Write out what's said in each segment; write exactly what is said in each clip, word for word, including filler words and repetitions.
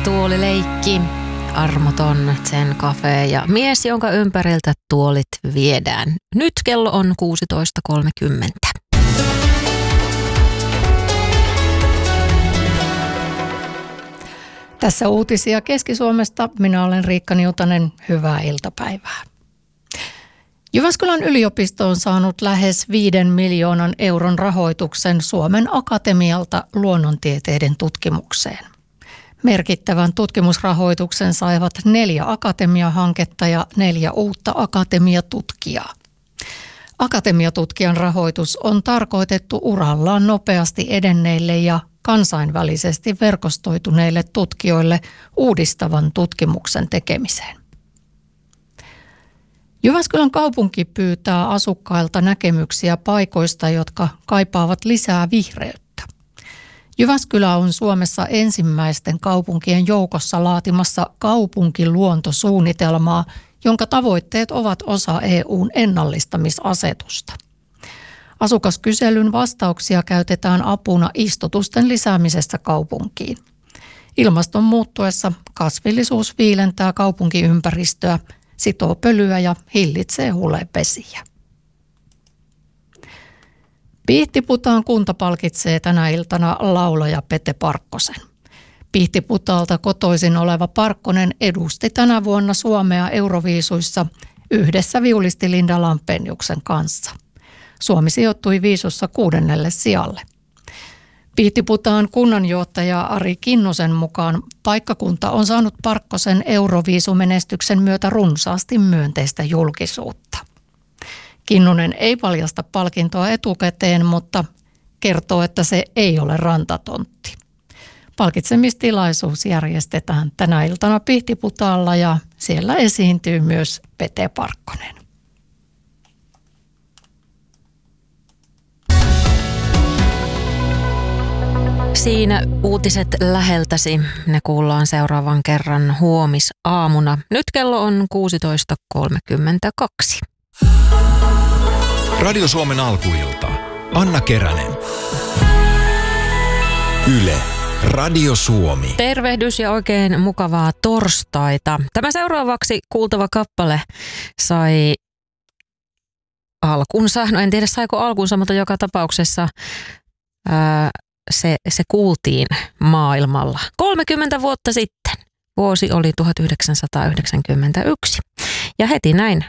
tuolileikki, armoton Zen Cafe ja mies, jonka ympäriltä tuolit viedään. Nyt kello on kuusitoista kolmekymmentä. Tässä uutisia Keski-Suomesta. Minä olen Riikka Niutanen. Hyvää iltapäivää. Jyväskylän yliopisto on saanut lähes viiden miljoonan euron rahoituksen Suomen Akatemialta luonnontieteiden tutkimukseen. Merkittävän tutkimusrahoituksen saivat neljä akatemiahanketta ja neljä uutta akatemiatutkijaa. Akatemiatutkijan rahoitus on tarkoitettu urallaan nopeasti edenneille ja kansainvälisesti verkostoituneille tutkijoille uudistavan tutkimuksen tekemiseen. Jyväskylän kaupunki pyytää asukkailta näkemyksiä paikoista, jotka kaipaavat lisää vihreyttä. Jyväskylä on Suomessa ensimmäisten kaupunkien joukossa laatimassa kaupunkiluontosuunnitelmaa, jonka tavoitteet ovat osa E U:n ennallistamisasetusta. Asukaskyselyn vastauksia käytetään apuna istutusten lisäämisessä kaupunkiin. Ilmaston muuttuessa kasvillisuus viilentää kaupunkiympäristöä, sitoo pölyä ja hillitsee hulevesiä. Pihtiputaan kunta palkitsee tänä iltana laulaja Pete Parkkosen. Pihtiputaalta kotoisin oleva Parkkonen edusti tänä vuonna Suomea Euroviisuissa yhdessä viulisti Linda Lampeniuksen kanssa. Suomi sijoittui viisussa kuudennelle sijalle. Pihtiputaan kunnanjohtaja Ari Kinnusen mukaan paikkakunta on saanut Parkkosen Euroviisumenestyksen myötä runsaasti myönteistä julkisuutta. Kinnunen ei paljasta palkintoa etukäteen, mutta kertoo, että se ei ole rantatontti. Palkitsemistilaisuus järjestetään tänä iltana Pihtiputaalla ja siellä esiintyy myös Pete Parkkonen. Siinä uutiset läheltäsi. Ne kuullaan seuraavan kerran huomisaamuna. Nyt kello on kuusitoista kolmekymmentäkaksi. Radio Suomen alkuilta. Anna Keränen. Yle. Radio Suomi. Tervehdys ja oikein mukavaa torstaita. Tämä seuraavaksi kuultava kappale sai alkunsa. No en tiedä saiko alkunsa, mutta joka tapauksessa ää, se, se kuultiin maailmalla kolmekymmentä vuotta sitten. Vuosi oli tuhatyhdeksänsataayhdeksänkymmentäyksi. Ja heti näin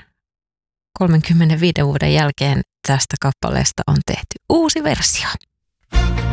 kolmenkymmenenviiden vuoden jälkeen tästä kappaleesta on tehty uusi versio.